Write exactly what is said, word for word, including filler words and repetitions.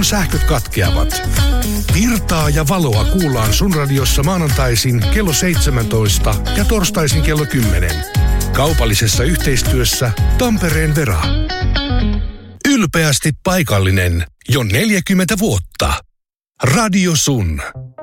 kun sähköt katkeavat. Virtaa ja valoa kuullaan sun radiossa maanantaisin kello seitsemäntoista ja torstaisin kello kymmenen. Kaupallisessa yhteistyössä Tampereen Vera. Ylpeästi paikallinen jo neljäkymmentä vuotta. Radio Sun.